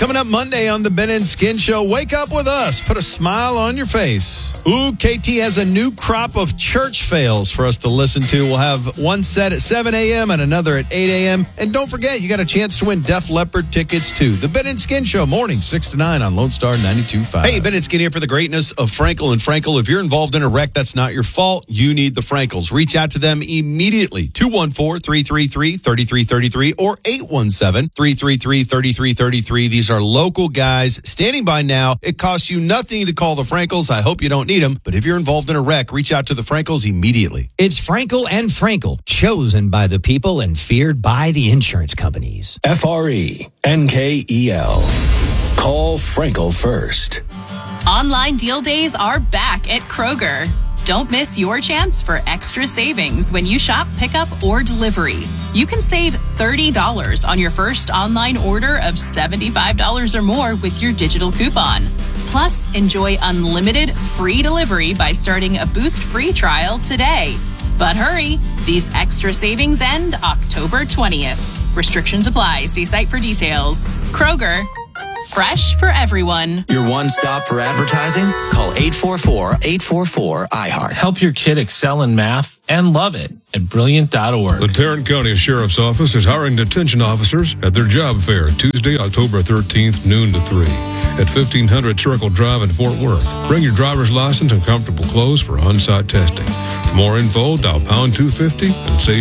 Coming up Monday on the Ben and Skin Show, wake up with us. Put a smile on your face. Ooh, KT has a new crop of church fails for us to listen to. We'll have one set at 7 a.m. and another at 8 a.m. And don't forget, you got a chance to win Def Leppard tickets too. The Ben and Skin Show, morning 6 to 9 on Lone Star 92.5. Hey, Ben and Skin here for the greatness of Frankel and Frankel. If you're involved in a wreck, that's not your fault. You need the Frankels. Reach out to them immediately. 214-333-3333 or 817-333-3333. These are local guys standing by now. It costs you nothing to call the Frankels. I hope you don't need them, but if you're involved in a wreck, reach out to the Frankels immediately. It's Frankel and Frankel, chosen by the people and feared by the insurance companies. FRENKEL. Call Frankel first. Online deal days are back at Kroger. Don't miss your chance for extra savings when you shop pickup or delivery. You can save $30 on your first online order of $75 or more with your digital coupon. Plus, enjoy unlimited free delivery by starting a Boost free trial today. But hurry, these extra savings end October 20th. Restrictions apply. See site for details. Kroger. Fresh for everyone. Your one stop for advertising? Call 844-844-IHEART. Help your kid excel in math and love it at Brilliant.org. The Tarrant County Sheriff's Office is hiring detention officers at their job fair Tuesday, October 13th, noon to 3 at 1500 Circle Drive in Fort Worth. Bring your driver's license and comfortable clothes for on-site testing. For more info, dial pound 250 and say